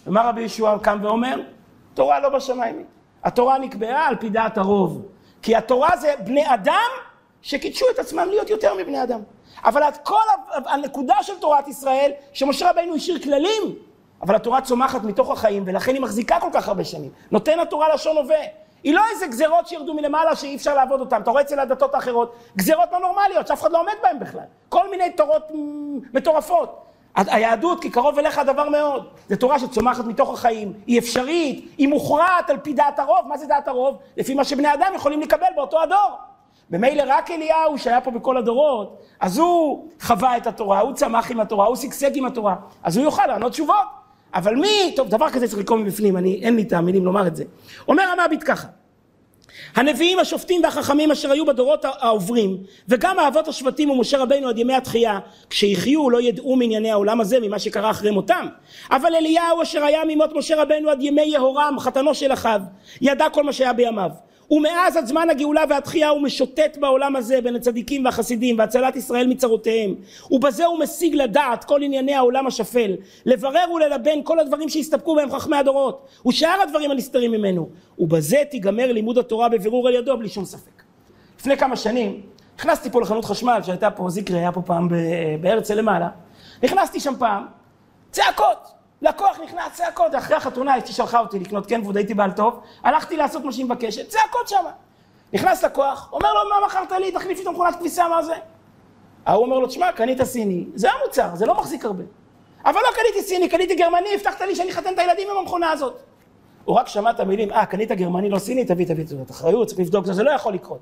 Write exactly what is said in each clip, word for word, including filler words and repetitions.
ומה רבי ישוע קם ואומר? תורה לא בשמיים. התורה נקבעה על פי דעת הרוב. כי התורה זה בני אדם שקידשו את עצמם להיות יותר מבני אדם. אבל את כל הנקודה של תורת ישראל, שמשה רבינו השאיר כללים, אבל התורה צומחת מתוך החיים, ולכן היא מחזיקה כל כך הרבה שנים. נותן התורה לשון הווה. היא לא איזה גזירות שירדו מלמעלה שאי אפשר לעבוד אותם. אתה רואה אצל הדתות האחרות, גזירות לא נורמליות, שאף אחד לא עומד בהן בכלל. כל מיני תורות מטורפות. היהדות, כי קרוב אליך הדבר מאוד. זו תורה שצומחת מתוך החיים, היא אפשרית, היא מוכרעת על פי דעת הרוב. מה זה דעת הרוב? לפי מה שבני אדם יכולים לקבל באותו הדור. במילא רק אליהו שהיה פה בכל הדורות, אז הוא חווה את התורה, הוא צמח עם התורה, הוא סגסג עם התורה, אז הוא יוכל לענות תשובות. אבל מי, טוב, דבר כזה צריך לקום מבפנים, אני, אין לי את המילים לומר את זה. אומר המעביד ככה, הנביאים, השופטים והחכמים אשר היו בדורות העוברים, וגם האבות השבטים ומשה רבינו עד ימי התחייה, כשיחיו לא ידעו מענייני העולם הזה, ממה שקרה אחרי מותם. אבל אליהו אשר היה ממות משה רבינו עד ימי יהורם, חתנו של אחיו, ידע כל מה שהיה בימיו. ומאז עד זמן הגאולה והתחייה הוא משוטט בעולם הזה בין הצדיקים והחסידים והצלת ישראל מצרותיהם, ובזה הוא משיג לדעת כל ענייני העולם השפל, לברר וללבן כל הדברים שהסתפקו בהם חכמי הדורות ושאר הדברים הנסתרים ממנו, ובזה תיגמר לימוד התורה בבירור על ידו בלי שום ספק. לפני כמה שנים נכנסתי פה לחנות חשמל שהייתה פה, זיקרי היה פה פעם בהרצל למעלה, נכנסתי שם פעם, צעקות, לקוח נכנס, צעקות, אחרי החתונה אשתי שלחה אותי לקנות כן ועוד הייתי בעל טוב, הלכתי לעשות מה שהיא מבקשת, צעקות שמה. נכנס לקוח, אומר לו, מה מכרת לי? תחליף איתו מכונת כביסה, מה זה? הוא אומר לו, תשמע, קנית סיני, זה המוצר, זה לא מחזיק הרבה. אבל לא קניתי סיני, קניתי גרמני, הבטחת לי שאני חתן את הילדים עם המכונה הזאת. הוא רק שמע את המילים, אה, קנית גרמני, לא סיני, תביא, תביא, תביא, אחריות, צריך לבדוק, זה לא יכול לקרות.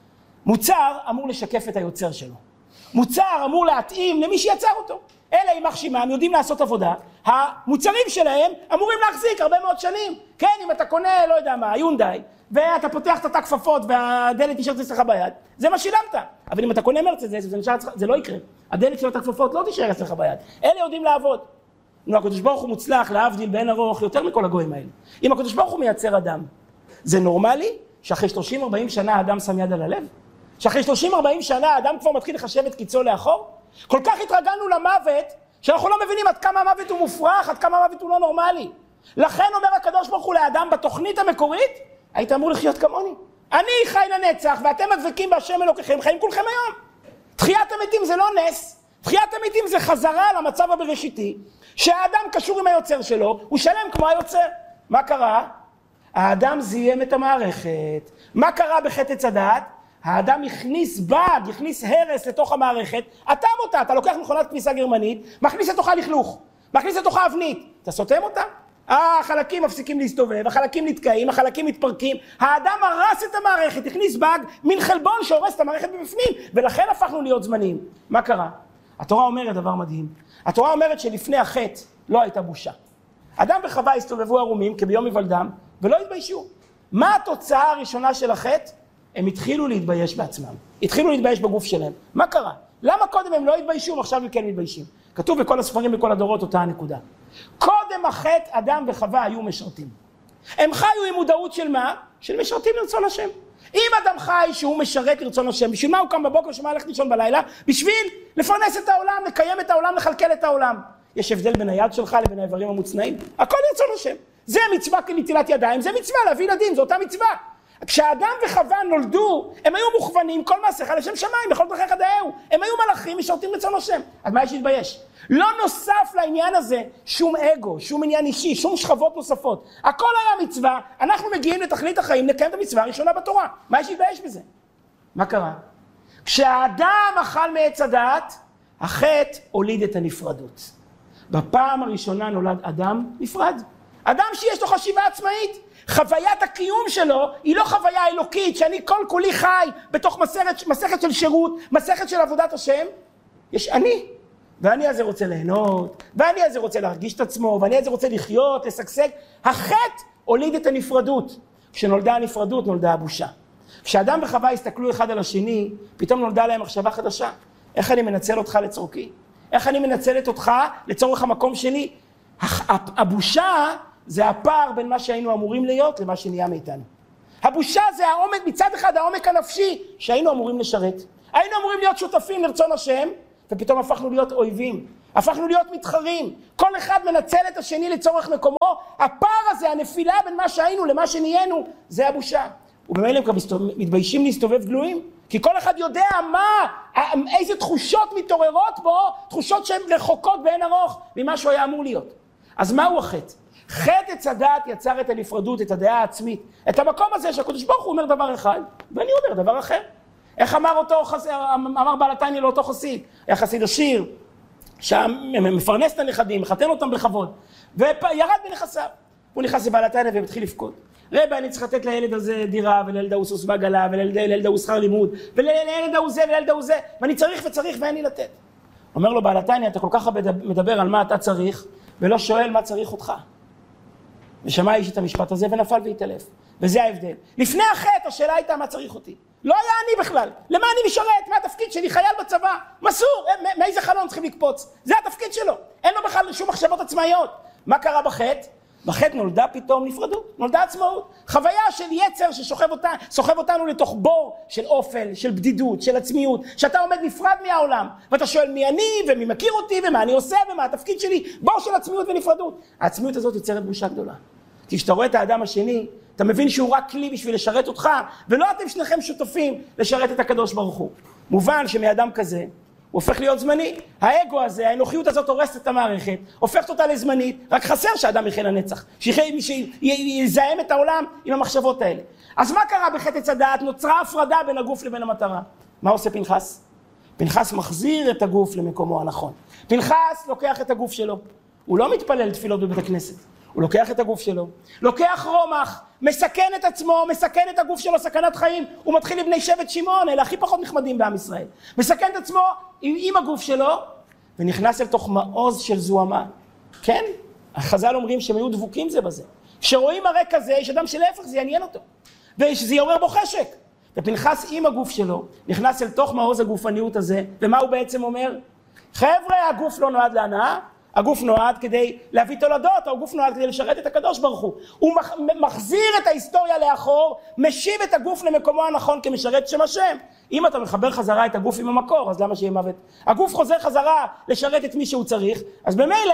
מוצר אמור לשקף את היוצר שלו. מוצר אמור להתאים למי שיצר אותו. אלה עם מחשימם יודעים לעשות עבודה, המוצרים שלהם אמורים להחזיק הרבה מאוד שנים. כן, אם אתה קונה, לא יודע מה, יונדאי, ואתה פותח את התא כפפות והדלת נשארת אצלך ביד, זה מה שילמת. אבל אם אתה קונה מרצדס, זה, זה, זה לא יקרה. הדלת של התא כפפות לא תישאר אצלך ביד. אלה יודעים לעבוד. אם הקדוש ברוך הוא מוצלח להבדיל בין ארוך יותר מכל הגויים האלה. אם הקדוש ברוך הוא מייצר אדם, זה נורמלי שאחרי שלושים ארבעים שנה האדם שם יד על הלב? שאחרי שלושים ארבעים שנה האדם כבר מתחיל לחשב את קיצו לאחור? כל כך התרגלנו למוות, שאנחנו לא מבינים עד כמה המוות הוא מופרך, עד כמה המוות הוא לא נורמלי. לכן אומר הקדוש ברוך הוא לאדם בתוכנית המקורית, היית אמור לחיות כמוני. אני חי לנצח, ואתם מדבקים בהשם אלוקיכם, חיים כולכם היום. תחיית המתים זה לא נס, תחיית המתים זה חזרה למצב הבראשיתי, שהאדם קשור עם היוצר שלו, הוא שלם כמו היוצר. מה קרה? האדם זיהם את המערכת. מה קרה בחטא עץ הדעת? האדם הכניס בד, הכניס הרס לתוך המערכת, אטם אותה, אתה לוקח מכונת כביסה גרמנית, מכניס לתוכה לכלוך, מכניס לתוכה אבנית, אתה סותם אותה? אה, החלקים מפסיקים להסתובב, החלקים נתקעים, החלקים מתפרקים, האדם הרס את המערכת, הכניס בג, מין חלבון שהורס את המערכת בפנים, ולכן הפכנו להיות זמניים. מה קרה? התורה אומרת דבר מדהים, התורה אומרת שלפני החטא לא הייתה בושה. אדם וחווה הסתובבו ערומים כביום היוולדם, ולא התביישו. מה התוצאה הראשונה של החטא? הם התחילו להתבייש בעצמם, התחילו להתבייש בגוף שלהם. מה קרה? למה קודם הם לא התביישו ועכשיו הם כן מתביישים? כתוב בכל הספרים בכל הדורות אותה הנקודה. קודם החטא אדם וחווה היו משרתים. הם חיו עם מודעות של מה? של משרתים לרצון השם. אם אדם חי שהוא משרת לרצון השם, בשביל מה הוא קם בבוקר, בשביל מה הלך לישון בלילה? בשביל לפרנס את העולם, לקיים את העולם, לכלכל את העולם. יש הבדל בין היד שלך לבין האיברים המוצנעים? הכל לרצון השם. זה מצווה כנטילת ידיים, זה מצווה להביא ילדים, זו אותה מצווה. כשאדם וחווה נולדו, הם היו מוכוונים כל מעשיך לשם שמיים, בכל דרכיך דאהו. הם היו מלאכים משרתים רצון השם. אז מה יש להתבייש? לא נוסף לעניין הזה שום אגו, שום עניין אישי, שום שכבות נוספות. הכל היה מצווה, אנחנו מגיעים לתכלית החיים, לקיים את המצווה הראשונה בתורה. מה יש להתבייש בזה? מה קרה? כשהאדם אכל מעץ הדעת, החטא הוליד את הנפרדות. בפעם הראשונה נולד אדם נפרד. אדם שיש לו חשיבה עצמאית. חוויית הקיום שלו היא לא חוויה אלוקית, שאני כל כולי חי בתוך מסכת, מסכת של שירות, מסכת של עבודת השם. יש אני, ואני הזה רוצה ליהנות, ואני הזה רוצה להרגיש את עצמו, ואני הזה רוצה לחיות, לשגשג. החטא הוליד את הנפרדות. כשנולדה הנפרדות נולדה הבושה. כשאדם וחווה הסתכלו אחד על השני, פתאום נולדה להם מחשבה חדשה. איך אני מנצל אותך לצורכי? איך אני מנצלת אותך לצורך המקום שלי? הבושה זה הפער בין מה שהיינו אמורים להיות למה שנהיה מאיתנו. הבושה זה העומק, מצד אחד העומק הנפשי שהיינו אמורים לשרת. היינו אמורים להיות שותפים לרצון השם, ופתאום הפכנו להיות אויבים. הפכנו להיות מתחרים, כל אחד מנצל את השני לצורך מקומו, הפער הזה, הנפילה בין מה שהיינו למה שנהיינו, זה הבושה. ובמילא הם כבר מתביישים להסתובב גלויים, כי כל אחד יודע מה, איזה תחושות מתעוררות בו, תחושות שהן רחוקות באין ארוך ממה שהוא היה אמור להיות. אז מהו החטא? חטא עץ הדעת יצר את הנפרדות, את הדעה העצמית, את המקום הזה שהקדוש ברוך הוא אומר דבר אחד, ואני אומר דבר אחר. איך אמר אותו חסיד, אמר בעל התניא לאותו חסיד, היה חסיד עשיר, שמפרנס את הנכדים, מחתן אותם בכבוד, וירד בנכסיו. הוא נכנס לבעל התניא והתחיל לבכות. רבי, אני צריך לתת לילד הזה דירה, ולילד ההוא סוס בעגלה, ולילד ההוא שכר לימוד, ולילד ההוא זה, ולילד ההוא זה, ואני צריך וצריך ואין לי לתת. אומר לו בעל התניא, אתה כל כך מדבר על מה אתה צריך, ולא שואל מה צריך אותך. ושמע איש את המשפט הזה ונפל והתעלף. וזה ההבדל. לפני החטא השאלה הייתה מה צריך אותי. לא היה אני בכלל. למה אני משרת? מה התפקיד שלי? חייל בצבא. מסור. מאיזה חלון צריכים לקפוץ? זה התפקיד שלו. אין לו בכלל שום מחשבות עצמאיות. מה קרה בחטא? בחטא נולדה פתאום נפרדות. נולדה עצמאות. חוויה של יצר שסוחב אותנו, סוחב אותנו לתוך בור של אופל, של בדידות, של עצמיות, שאתה עומד נפרד מהעולם. ואתה שואל מי אני ומי מכיר אותי ומה אני עושה ומה התפקיד שלי. בור של עצמיות ונפרדות. העצמיות הזאת יוצרת בושה גדולה. כי כשאתה רואה את האדם השני, אתה מבין שהוא רק כלי בשביל לשרת אותך, ולא אתם שניכם שותפים לשרת את הקדוש ברוך הוא. מובן שמאדם כזה, הוא הופך להיות זמני. האגו הזה, האנוכיות הזאת הורסת את המערכת, הופכת אותה לזמנית, רק חסר שאדם יחיה לנצח, שיזהם את העולם עם המחשבות האלה. אז מה קרה בחטא עץ הדעת? נוצרה הפרדה בין הגוף לבין המטרה. מה עושה פנחס? פנחס מחזיר את הגוף למקומו הנכון. פנחס לוקח את הגוף שלו, הוא לא מתפלל תפילות בבית הכנסת. הוא לוקח את הגוף שלו, לוקח רומח, מסכן את עצמו, מסכן את הגוף שלו, סכנת חיים, הוא מתחיל לבני שבט שמעון, אלה הכי פחות נחמדים בעם ישראל. מסכן את עצמו עם, עם הגוף שלו, ונכנס אל תוך מעוז של זוהמה. כן? החז"ל אומרים שהם היו דבוקים זה בזה. כשרואים הרי כזה, יש אדם שלהפך זה יעניין אותו, ושזה יעורר בו חשק. ופנחס עם הגוף שלו, נכנס אל תוך מעוז הגופניות הזה, ומה הוא בעצם אומר? חבר'ה, הגוף לא נועד להנאה, הגוף נועד כדי להביא תולדות, הגוף נועד כדי לשרת את הקדוש ברוך הוא. הוא מחזיר את ההיסטוריה לאחור, משיב את הגוף למקומו הנכון כמשרת שם השם. אם אתה מחבר חזרה את הגוף עם המקור, אז למה שיהיה מוות? הגוף חוזר חזרה לשרת את מי שהוא צריך, אז במילא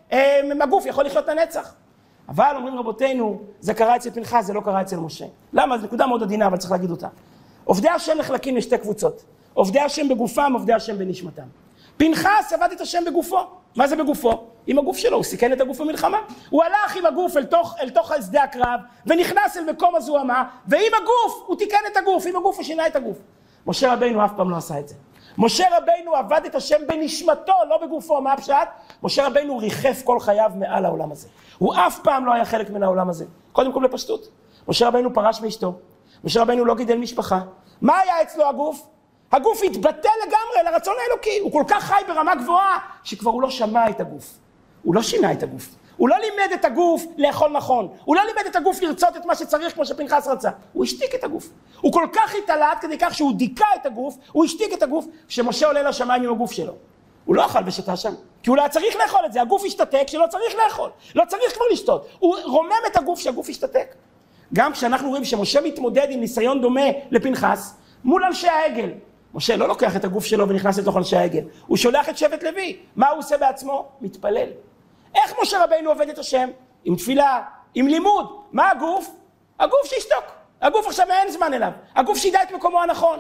הגוף יכול לחיות לנצח. אבל אומרים רבותינו, זה קרה אצל פנחס, זה לא קרה אצל משה. למה? זו נקודה מאוד עדינה, אבל צריך להגיד אותה. עובדי השם נחלקים לשתי קבוצות. עובדי השם בגופם, עובדי השם בנשמתם. פנחס עבד את השם בגופו. מה זה בגופו? עם הגוף שלו, הוא סיכן את הגוף במלחמה. הוא הלך עם הגוף אל תוך, אל תוך שדה הקרב, ונכנס אל מקום הזוהמה, ועם הגוף הוא תיקן את הגוף, עם הגוף הוא שינה את הגוף. משה רבינו אף פעם לא עשה את זה. משה רבינו עבד את השם בנשמתו, לא בגופו. מה הפשט? משה רבינו ריחף כל חייו מעל העולם הזה. הוא אף פעם לא היה חלק מן העולם הזה. קודם כל לפשטות. משה רבינו פרש מאשתו. משה רבינו לא גידל משפחה. מה היה אצלו הגוף? הגוף התבטא לגמרי לרצון האלוקי. הוא כל כך חי ברמה גבוהה, שכבר הוא לא שמע את הגוף. הוא לא שינה את הגוף. הוא לא לימד את הגוף לאכול נכון. הוא לא לימד את הגוף לרצות את מה שצריך כמו שפנחס רצה. הוא השתיק את הגוף. הוא כל כך התעלת כדי כך שהוא דיכא את הגוף, הוא השתיק את הגוף, כשמשה עולה לשמיים עם הגוף שלו. הוא לא אכל ושתה שם, כי הוא לא צריך לאכול את זה. הגוף השתתק שלא צריך לאכול. לא צריך כבר לשתות. הוא רומם את הגוף שהגוף השתתק. גם כשאנחנו רואים שמשה מתמודד עם ניסיון דומה לפנחס, מול אנשי העגל. משה לא לוקח את הגוף שלו ונכנס לתוך אנשי העגל. הוא שולח את שבט לוי. מה הוא עושה בעצמו? מתפלל. איך משה רבינו עובד את השם? עם תפילה, עם לימוד. מה הגוף? הגוף שישתוק. הגוף עכשיו אין זמן אליו. הגוף שידע את מקומו הנכון.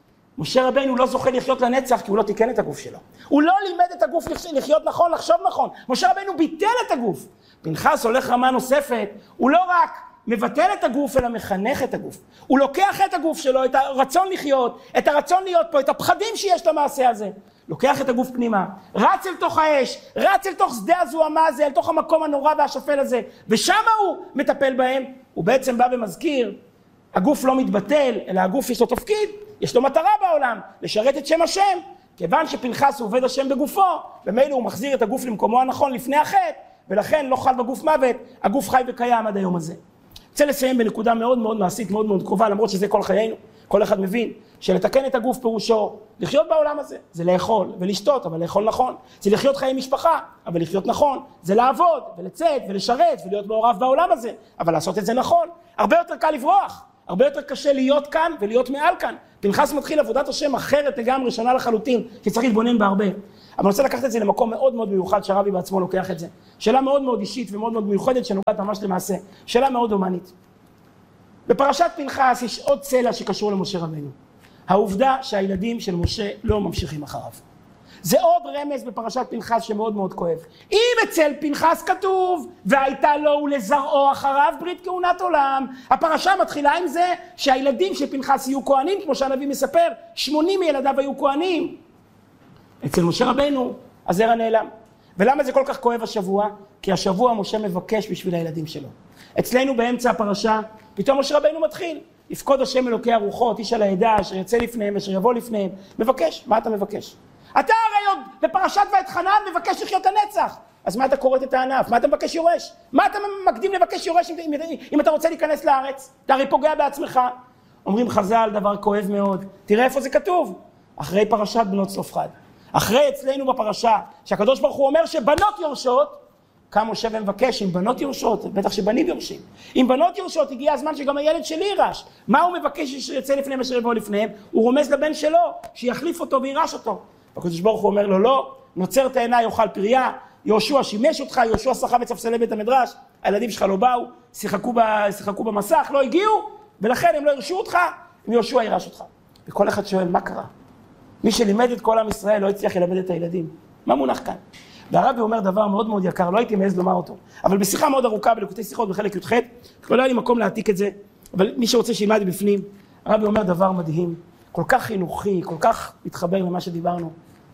משה רבינו לא זוכה לחיות לנצח כי הוא לא תיקן את הגוף שלו. הוא לא לימד את הגוף לחיות נכון, לחשוב נכון. משה רבינו ביטל את הגוף. פנחס הולך רמה נוספת. הוא לא רק מבטל את הגוף אלא מחנך את הגוף. הוא לוקח את הגוף שלו, את הרצון לחיות, את הרצון להיות פה, את הפחדים שיש למעשה הזה. לוקח את הגוף פנימה, רץ אל תוך האש, רץ אל תוך שדה הזוהמה הזה, אל תוך המקום הנורא והשפל הזה, ושם הוא מטפל בהם. הוא בעצם בא ומזכיר, הגוף לא מתבטל, אלא הגוף יש לו תפקיד, יש לו מטרה בעולם, לשרת את שם השם. כיוון שפנחס הוא עובד השם בגופו, במילא הוא מחזיר את הגוף למקומו הנכון לפני החטא, ולכן לא חל בגוף מוות, הגוף חי וקיים עד היום הזה. רוצה לסיים בנקודה מאוד מאוד מעשית, מאוד מאוד קרובה, למרות שזה כל חיינו. כל אחד מבין שלתקן את הגוף פירושו לחיות בעולם הזה. זה לאכול ולשתות, אבל לאכול נכון. זה לחיות חיי משפחה, אבל לחיות נכון. זה לעבוד ולצאת ולשרת ולהיות מעורב בעולם הזה, אבל לעשות את זה נכון. הרבה יותר קל לברוח. הרבה יותר קשה להיות כאן ולהיות מעל כאן. פנחס מתחיל עבודת השם אחרת לגמרי, שונה לחלוטין, כי צריך להתבונן בהרבה. אבל אני רוצה לקחת את זה למקום מאוד מאוד מיוחד, שהרבי בעצמו לוקח את זה. שאלה מאוד מאוד אישית ומאוד מאוד מיוחדת, שנוגעת ממש למעשה. שאלה מאוד הומנית. בפרשת פנחס יש עוד צלע שקשור למשה רבנו. העובדה שהילדים של משה לא ממשיכים אחריו. זה עוד רמז בפרשת פנחס שמאוד מאוד כואב. אם אצל פנחס כתוב, והייתה לו ולזרעו אחריו ברית כהונת עולם, הפרשה מתחילה עם זה שהילדים של פנחס יהיו כהנים, כמו שהנביא מספר, שמונים מילדיו היו כהנים. אצל משה רבנו, הזרע נעלם. ולמה זה כל כך כואב השבוע? כי השבוע משה מבקש בשביל הילדים שלו. אצלנו באמצע הפרשה, פתאום משה רבנו מתחיל. יפקוד השם אלוקי הרוחות, איש על העדה, אשר יצא לפניהם, אשר יבוא לפניהם. מבקש, מה אתה מבקש? אתה הרי עוד בפרשת ואת חנן מבקש לחיות הנצח. אז מה אתה קוראת את הענף? מה אתה מבקש יורש? מה אתה מקדים לבקש יורש אם, אם, אם אתה רוצה להיכנס לארץ? אתה הרי פוגע בעצמך. אומרים חז"ל דבר כואב מאוד. תראה איפה זה כתוב. אחרי פרשת בנות צלופחד. אחרי אצלנו בפרשה, שהקדוש ברוך הוא אומר שבנות יורשות, קם משה ומבקש, אם בנות יורשות, בטח שבנים יורשים. אם בנות יורשות, הגיע הזמן שגם הילד שלי יירש. מה הוא מבקש שיצא לפניהם אשר יבוא לפניהם? הוא רומז לבן שלו, שיחליף אותו וירש אותו. הקדוש ברוך הוא אומר לו, לא, נוצר תאנה יאכל פריה, יהושע שימש אותך, יהושע שכב את ספסלי בית המדרש, הילדים שלך לא באו, שיחקו, ב, שיחקו במסך, לא הגיעו, ולכן הם לא הרשו אותך, יהושע ירש אותך. וכל אחד שואל, מה קרה? מי שלימד את כל עם ישראל לא הצליח ללמד את הילדים. מה מונח כאן? והרבי אומר דבר מאוד מאוד יקר, לא הייתי מעז לומר אותו, אבל בשיחה מאוד ארוכה בליקוטי שיחות בחלק י"ח, כבר לא היה לי מקום להעתיק את זה, אבל מי שרוצה שילמד בפנים, הרבי אומר דבר מדהים, כל כך חינוכי, כל כך מתחבר למה שדיברנו.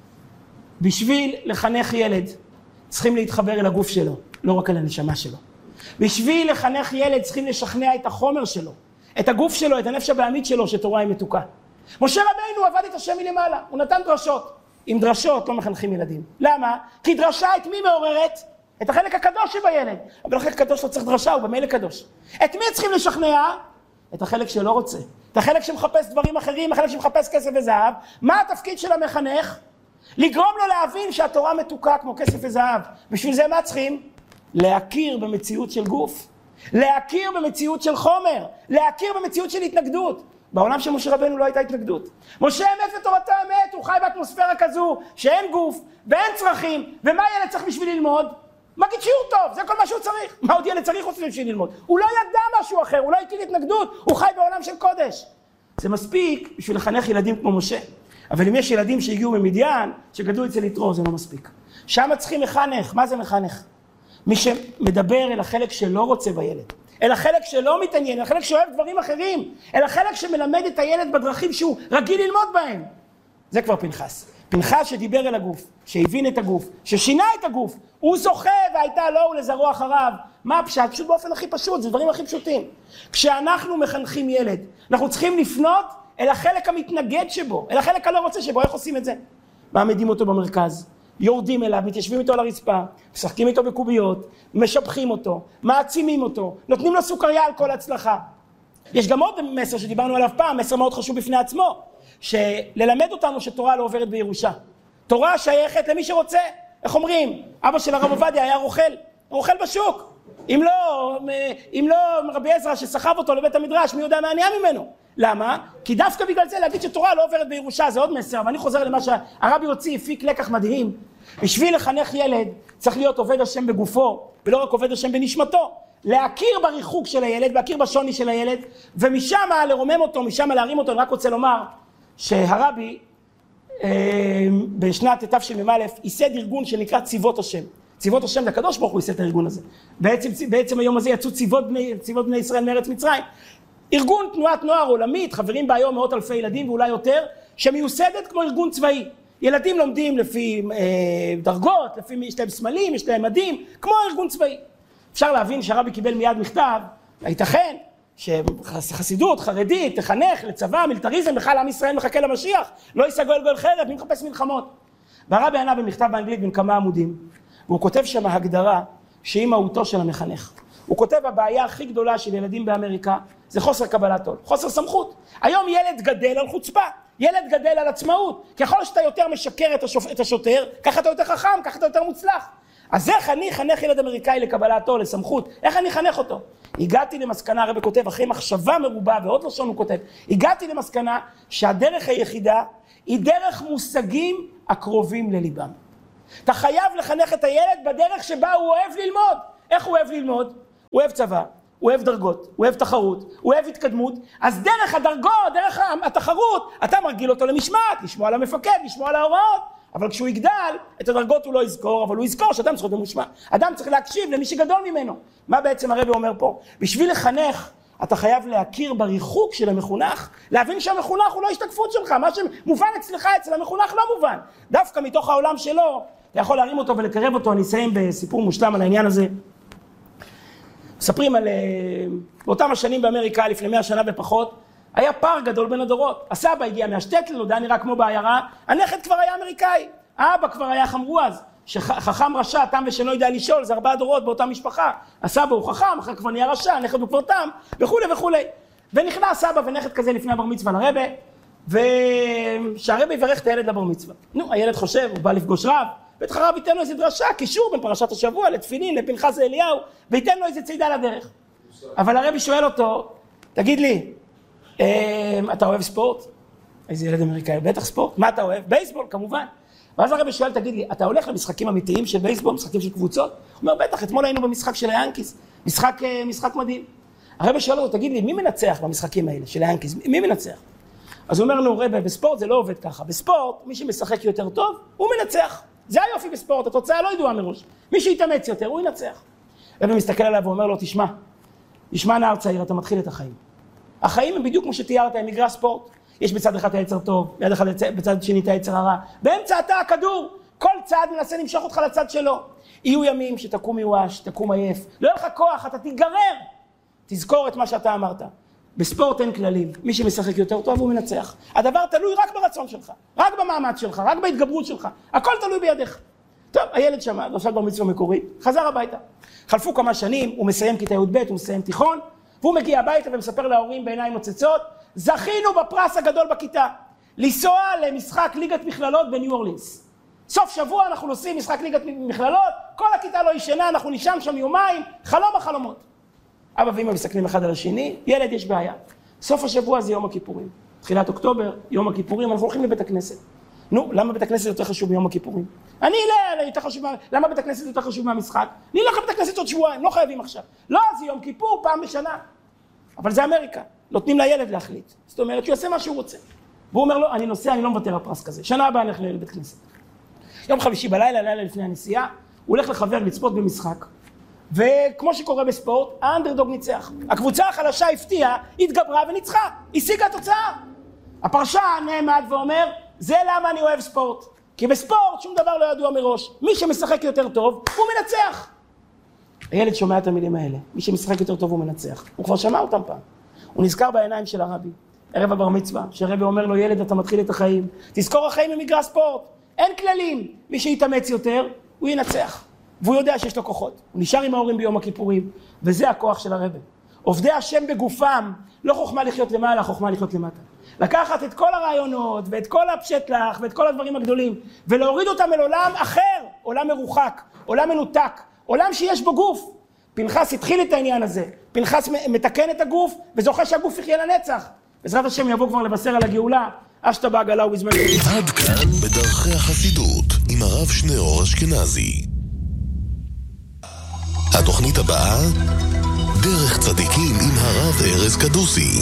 בשביל לחנך ילד, צריכים להתחבר אל הגוף שלו, לא רק אל הנשמה שלו. בשביל לחנך ילד, צריכים לשכנע את החומר שלו, את הגוף שלו, את הנפש הבעמית שלו, שתורה היא מתוקה. משה רבינו עבד את השם מלמעלה, הוא נתן דרשות. עם דרשות לא מחנכים ילדים. למה? כי דרשה את מי מעוררת? את החלק הקדוש שבילד. אבל החלק הקדוש לא צריך דרשה, הוא במילא קדוש. את מי צריכים לשכנע? את החלק שלא רוצה. את החלק שמחפש דברים אחרים, החלק שמחפש כסף וזהב. מה התפקיד של המחנך? לגרום לו להבין שהתורה מתוקה כמו כסף וזהב. בשביל זה מה צריכים? להכיר במציאות של גוף. להכיר במציאות של חומר. להכיר במציאות של התנגדות. בעולם של משה רבנו לא הייתה התנגדות. משה אמת ותורתו אמת, הוא חי באטמוספירה כזו, שאין גוף ואין צרכים, ומה ילד צריך בשביל ללמוד? מגיד שיעור טוב, זה כל מה שהוא צריך. מה עוד ילד צריך חוץ בשביל ללמוד? הוא לא ידע משהו אחר, הוא לא הטיל התנגדות, הוא חי בעולם של קודש. זה מספיק בשביל לחנך ילדים כמו משה. אבל אם יש ילדים שהגיעו ממדיין, שגדלו אצל יתרו, זה לא מספיק. שם צריכים מחנך. מה זה מחנך? מי שמדבר אל החלק שלא רוצה בילד. אל החלק שלא מתעניין, אל החלק שאוהב דברים אחרים, אל החלק שמלמד את הילד בדרכים שהוא רגיל ללמוד בהם. זה כבר פנחס. פנחס שדיבר אל הגוף, שהבין את הגוף, ששינה את הגוף, הוא זוכה והייתה לו ולזרעו אחריו. מה הפשט? פשוט באופן הכי פשוט, זה דברים הכי פשוטים. כשאנחנו מחנכים ילד, אנחנו צריכים לפנות אל החלק המתנגד שבו, אל החלק הלא רוצה שבו. איך עושים את זה? מעמידים אותו במרכז. יורדים אליו, מתיישבים איתו על הרצפה, משחקים איתו בקוביות, משבחים אותו, מעצימים אותו, נותנים לו סוכריה על כל הצלחה. יש גם עוד מסר שדיברנו עליו פעם, מסר מאוד חשוב בפני עצמו, שללמד אותנו שתורה לא עוברת בירושה. תורה שייכת למי שרוצה. איך אומרים? אבא של הרב עובדיה היה רוכל, רוכל בשוק. אם לא, אם לא רבי עזרא שסחב אותו לבית המדרש, מי יודע מה נהיה ממנו? למה? כי דווקא בגלל זה להגיד שתורה לא עוברת בירושה, זה עוד מסר, אבל אני חוזר למה שהרבי הוציא, הפיק לקח מדהים. בשביל לחנך ילד צריך להיות עובד השם בגופו, ולא רק עובד השם בנשמתו. להכיר בריחוק של הילד, להכיר בשוני של הילד, ומשם לרומם אותו, משם להרים אותו. אני רק רוצה לומר שהרבי אה, בשנת תשמ"א ייסד ארגון שנקרא צבאות השם. צבאות השם, לקדוש ברוך הוא ייסד את הארגון הזה. בעצם, בעצם היום הזה יצאו צבאות בני, צבאות בני ישראל מארץ מצרים. ארגון תנועת נוער עולמית, חברים בה היום מאות אלפי ילדים ואולי יותר, שמיוסדת כמו ארגון צבאי. ילדים לומדים לפי אה, דרגות, לפי יש להם סמלים, יש להם מדים, כמו ארגון צבאי. אפשר להבין שהרבי קיבל מיד מכתב, הייתכן שחסידות חרדית תחנך לצבא, מיליטריזם, בכלל עם ישראל מחכה למשיח, לא יישא גואל גואל חרב, מי מחפש מלחמות. והרבי ענה במכתב באנגלית בין כמה עמודים, והוא כותב שם הגדרה שהיא מהותו של המחנך. הוא כותב, הבעיה הכי גדולה של ילדים באמריקה זה חוסר קבלת עול, חוסר סמכות. היום ילד גדל על חוצפה, ילד גדל על עצמאות. ככל שאתה יותר משקר את, השופ... את השוטר, ככה אתה יותר חכם, ככה אתה יותר מוצלח. אז איך אני חנך ילד אמריקאי לקבלת עול, לסמכות? איך אני חנך אותו? הגעתי למסקנה, הרב כותב, אחרי מחשבה מרובה, ועוד לשון הוא כותב, הגעתי למסקנה שהדרך היחידה היא דרך מושגים הקרובים לליבם. אתה חייב לחנך את הילד בדרך שבה הוא אוהב ללמוד. איך הוא אוהב ללמוד? הוא אוהב צבא, הוא אוהב דרגות, הוא אוהב תחרות, הוא אוהב התקדמות, אז דרך הדרגות, דרך התחרות, אתה מרגיל אותו למשמעת, לשמוע על המפקד, לשמוע על ההוראות, אבל כשהוא יגדל, את הדרגות הוא לא יזכור, אבל הוא יזכור שאדם צריך להיות ממושמע. אדם צריך להקשיב למי שגדול ממנו. מה בעצם הרב אומר פה? בשביל לחנך, אתה חייב להכיר בריחוק של המחונך, להבין שהמחונך הוא לא השתקפות שלך, מה שמובן אצלך, אצל המחונך לא מובן. דווקא מתוך העולם שלו, אתה יכול להרים אותו ולקרב אותו. אני אסיים בסיפור מושלם על העניין הזה. מספרים על, באותם השנים באמריקה, לפני מאה שנה ופחות, היה פער גדול בין הדורות. הסבא הגיע מהשטטל, לא יודע, נראה כמו בעיירה, הנכד כבר היה אמריקאי, האבא כבר היה חמרוז, שחכם רשע, תם ושאינו יודע לשאול, זה ארבעה דורות באותה משפחה. הסבא הוא חכם, אחר כבר נהיה רשע, הנכד הוא כבר תם, וכו' וכו'. ונכנס סבא ונכד כזה לפני הבר מצווה לרבא, ושהרבא יברך את הילד לבר מצווה. נו, הילד חושב, הוא בא לפגוש רב, בטח הרב ייתן לו איזה דרשה, קישור בין פרשת השבוע לתפילין, לפנחס אליהו, וייתן לו איזה צידה לדרך. אבל הרבי שואל אותו, תגיד לי, אתה אוהב ספורט? איזה ילד אמריקאי, בטח ספורט. מה אתה אוהב? בייסבול, כמובן. ואז הרבי שואל, תגיד לי, אתה הולך למשחקים אמיתיים של בייסבול, משחקים של קבוצות? הוא אומר, בטח, אתמול היינו במשחק של היאנקיס, משחק, משחק מדהים. הרבי שואל אותו, תגיד לי, מי מנצח במשחקים האלה של היאנקיס? מי מנצח? אז הוא אומר לו, רבי, בספורט זה לא עובד ככה. בספורט, מי שמשחק יותר טוב, הוא מנצח. זה היופי בספורט, התוצאה לא ידועה מראש. מי שיתאמץ יותר, הוא ינצח. רבי מסתכל עליו ואומר לו, תשמע, תשמע נער צעיר, אתה מתחיל את החיים. החיים הם בדיוק כמו שתיארת, הם מגרש ספורט. יש בצד אחד היצר טוב, ביד אחד בצד שני את היצר הרע. באמצע אתה הכדור, כל צד מנסה למשוך אותך לצד שלו. יהיו ימים שתקום מיואש, תקום עייף, לא יהיה לך כוח, אתה תיגרר. תזכור את מה שאתה אמרת. בספורט אין כללים, מי שמשחק יותר טוב הוא מנצח. הדבר תלוי רק ברצון שלך, רק במאמץ שלך, רק בהתגברות שלך. הכל תלוי בידיך. טוב, הילד שמע, רשת בר מצווה מקורי, חזר הביתה. חלפו כמה שנים, הוא מסיים כיתה י"ב, הוא מסיים תיכון, והוא מגיע הביתה ומספר להורים בעיניים נוצצות, זכינו בפרס הגדול בכיתה, לנסוע למשחק ליגת מכללות בניו אורלינס. סוף שבוע אנחנו נוסעים משחק ליגת מכללות, כל הכיתה לא ישנה, אנחנו נשם שם יומיים, חלום החלומות. אבא ואמא מסתכלים אחד על השני, ילד יש בעיה. סוף השבוע זה יום הכיפורים. תחילת אוקטובר, יום הכיפורים, אנחנו הולכים לבית הכנסת. נו, למה בית הכנסת יותר חשוב מיום הכיפורים? אני לא, יותר חשוב מה... למה בית הכנסת יותר חשוב מהמשחק? אני לא לבית הכנסת עוד שבועיים, לא חייבים עכשיו. לא, זה יום כיפור, פעם בשנה. אבל זה אמריקה, נותנים לילד להחליט. זאת אומרת, שהוא יעשה מה שהוא רוצה. והוא אומר לו, אני נוסע, אני לא מוותר על פרס כזה. שנה הבאה אני הולך לבית כנסת. יום חמישי בלילה, לילה לפני הנסיעה, הוא הולך לחבר לצפות במשחק. וכמו שקורה בספורט, האנדרדוג ניצח. הקבוצה החלשה הפתיעה, התגברה וניצחה. השיגה תוצאה. הפרשן נעמד ואומר, זה למה אני אוהב ספורט. כי בספורט שום דבר לא ידוע מראש. מי שמשחק יותר טוב, הוא מנצח. הילד שומע את המילים האלה. מי שמשחק יותר טוב הוא מנצח. הוא כבר שמע אותם פעם. הוא נזכר בעיניים של הרבי. ערב הבר מצווה, שהרבי אומר לו, ילד, אתה מתחיל את החיים. תזכור, החיים הם מגרש ספורט. אין כללים. מי שיתאמץ יותר, הוא ינצח. והוא יודע שיש לו כוחות. הוא נשאר עם ההורים ביום הכיפורים, וזה הכוח של הרבי. עובדי השם בגופם, לא חוכמה לחיות למעלה, חוכמה לחיות למטה. לקחת את כל הרעיונות, ואת כל הפשטלח, ואת כל הדברים הגדולים, ולהוריד אותם אל עולם אחר, עולם מרוחק, עולם מנותק, עולם שיש בו גוף. פנחס התחיל את העניין הזה. פנחס מתקן את הגוף, וזוכה שהגוף יחיה לנצח. בעזרת השם יבוא כבר לבשר על הגאולה, אשתה בעגלה ובזמן. עד כאן בדרכי החסידות, עם הרב שניאור אשכנזי. התוכנית הבאה, דרך צדיקים עם הרב ארז קדוסי.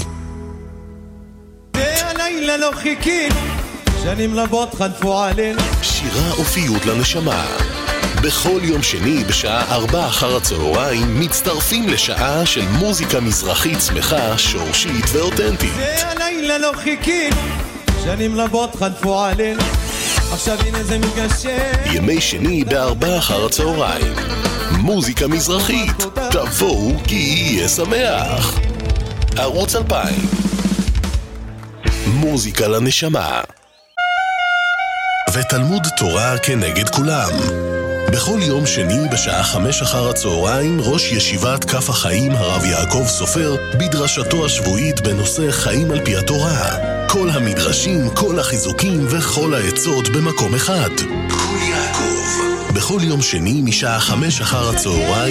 הלילה לא חיכינו, שנים רבות חלפו עלינו. שירה אופיות לנשמה. בכל יום שני בשעה ארבע אחר הצהריים מצטרפים לשעה של מוזיקה מזרחית שמחה, שורשית ואותנטית. הלילה לא חיכינו, שנים רבות חלפו עלינו. עכשיו הנה זה מתגשם. ימי שני בארבע אחר הצהריים. מוזיקה מזרחית, תבואו כי יהיה שמח. ערוץ אלפיים, מוזיקה לנשמה. ותלמוד תורה כנגד כולם. בכל יום שני בשעה חמש אחר הצהריים ראש ישיבת כף החיים הרב יעקב סופר בדרשתו השבועית בנושא חיים על פי התורה. כל המדרשים, כל החיזוקים וכל העצות במקום אחד. כל יעקב. בכל יום שני משעה חמש אחר הצהריים